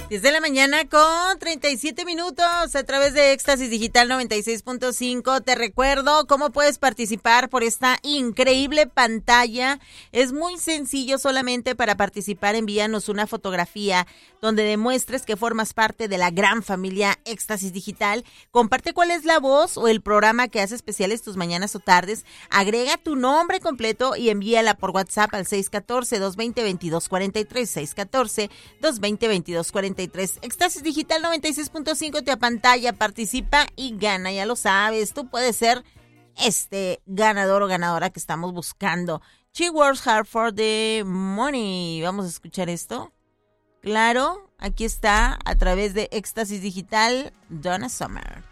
10 de la mañana con 37 minutos a través de Éxtasis Digital 96.5. Te recuerdo cómo puedes participar por esta increíble pantalla. Es muy sencillo, solamente para participar envíanos una fotografía donde demuestres que formas parte de la gran familia Éxtasis Digital. Comparte cuál es la voz o el programa que hace especiales tus mañanas o tardes. Agrega tu nombre completo y envíala por WhatsApp al 614-220-2243, 614-220-2243. Éxtasis Digital 96.5 te apantalla, participa y gana, ya lo sabes, tú puedes ser este ganador o ganadora que estamos buscando. She works hard for the money. Vamos a escuchar esto. Claro, aquí está a través de Éxtasis Digital, Donna Summer.